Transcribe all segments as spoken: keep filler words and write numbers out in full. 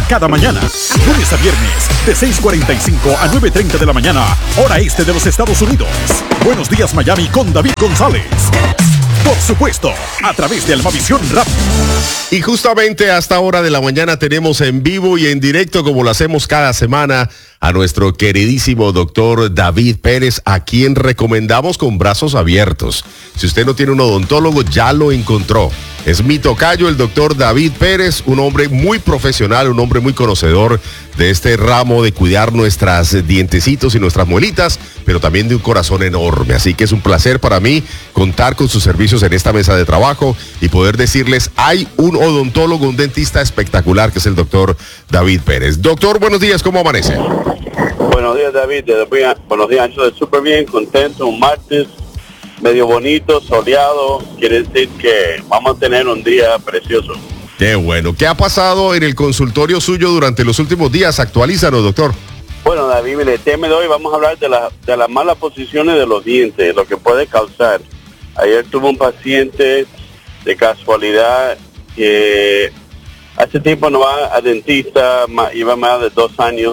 cada mañana. Lunes a viernes, de seis cuarenta y cinco a nueve treinta de la mañana, hora este de los Estados Unidos. Buenos días, Miami, con David González. Por supuesto, a través de Almavisión Radio. Y justamente a esta hora de la mañana tenemos en vivo y en directo, como lo hacemos cada semana, a nuestro queridísimo doctor David Pérez, a quien recomendamos con brazos abiertos. Si usted no tiene un odontólogo, ya lo encontró. Es mi tocayo, el doctor David Pérez, un hombre muy profesional, un hombre muy conocedor de este ramo de cuidar nuestras dientecitos y nuestras muelitas, pero también de un corazón enorme. Así que es un placer para mí contar con sus servicios en esta mesa de trabajo y poder decirles, hay un odontólogo, un dentista espectacular, que es el doctor David Pérez. Doctor, buenos días, ¿cómo amanece? Buenos días, David. Buenos días, yo estoy súper bien, contento, un martes medio bonito, soleado, quiere decir que vamos a tener un día precioso. Qué bueno. ¿Qué ha pasado en el consultorio suyo durante los últimos días? Actualízanos, doctor. Bueno, David, el tema de hoy vamos a hablar de, la, de las malas posiciones de los dientes, lo que puede causar. Ayer tuve un paciente de casualidad que hace tiempo no va a dentista, iba más de dos años,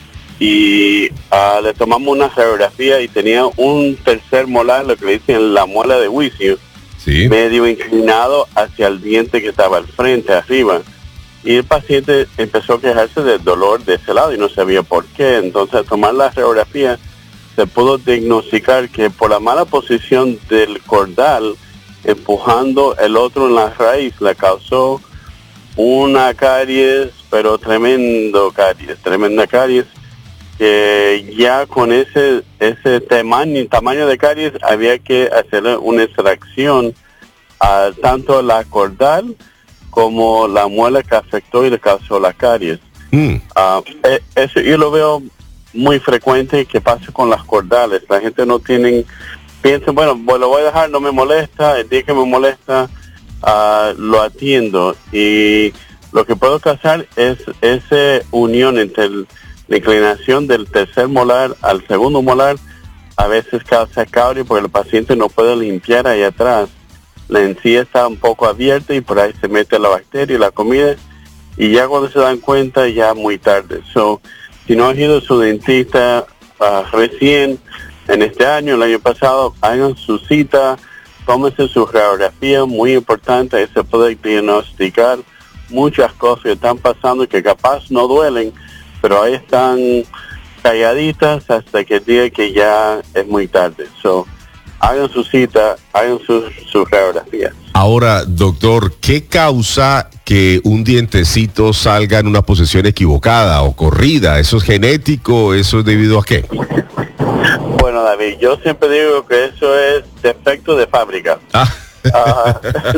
y uh, le tomamos una radiografía y tenía un tercer molar, lo que le dicen la muela de juicio, sí, medio inclinado hacia el diente que estaba al frente, arriba. Y el paciente empezó a quejarse del dolor de ese lado y no sabía por qué. Entonces, al tomar la radiografía, se pudo diagnosticar que por la mala posición del cordal, empujando el otro en la raíz, le causó una caries, pero tremendo caries, tremenda caries, que ya con ese ese tamaño, tamaño de caries había que hacerle una extracción a tanto la cordal como la muela que afectó y le causó la caries. Mm. Uh, eso yo lo veo muy frecuente que pasa con las cordales. La gente no tiene, piensa, bueno, pues lo voy a dejar, no me molesta, el día que me molesta uh, lo atiendo. Y lo que puedo causar es esa unión entre el la inclinación del tercer molar al segundo molar, a veces causa caries porque el paciente no puede limpiar ahí atrás. La encía está un poco abierta y por ahí se mete la bacteria y la comida, y ya cuando se dan cuenta ya muy tarde. So, si no ha ido a su dentista uh, recién en este año, el año pasado, hagan su cita, tómense su radiografía, muy importante, ahí se puede diagnosticar muchas cosas que están pasando y que capaz no duelen, pero ahí están calladitas hasta que el día que ya es muy tarde. So, hagan su cita, hagan sus su radiografías. Ahora, doctor, ¿qué causa que un dientecito salga en una posición equivocada o corrida? ¿Eso es genético? ¿Eso es debido a qué? Bueno, David, yo siempre digo que eso es defecto de fábrica. Ah. Uh,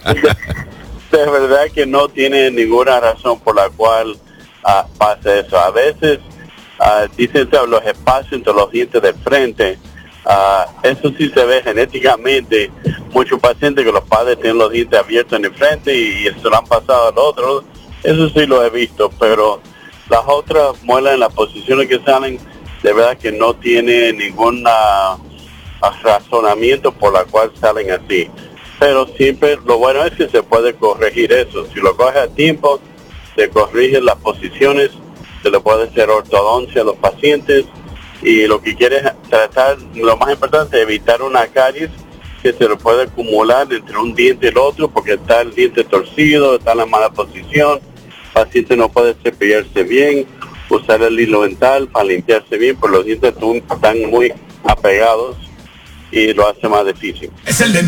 de verdad que no tiene ninguna razón por la cual Uh, pasa eso. A veces uh, dicen los espacios entre los dientes del frente, uh, eso sí se ve genéticamente. Muchos pacientes que los padres tienen los dientes abiertos en el frente y, y se lo han pasado al otro, eso sí lo he visto, pero las otras muelas en las posiciones que salen, de verdad que no tiene ningún uh, razonamiento por la cual salen así, pero siempre lo bueno es que se puede corregir eso. Si lo coge a tiempo, se corrigen las posiciones, se le puede hacer ortodoncia a los pacientes, y lo que quiere es tratar, lo más importante, es evitar una caries que se le puede acumular entre un diente y el otro, porque está el diente torcido, está en la mala posición, el paciente no puede cepillarse bien, usar el hilo dental para limpiarse bien, porque los dientes están muy apegados y lo hace más difícil. Es el